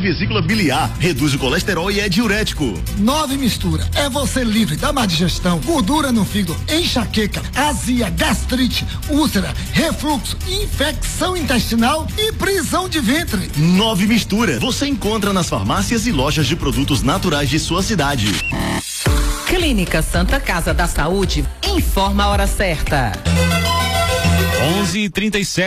vesícula biliar, reduz o colesterol e é diurético. 9 Mistura é você livre da má digestão, gordura no fígado, enxaqueca, azia, gastrite, úlcera, refluxo, infecção intestinal e prisão de ventre. 9 Mistura, você encontra nas farmácias e lojas de produtos naturais de sua cidade. Clínica Santa Casa da Saúde informa a hora certa. 11h37.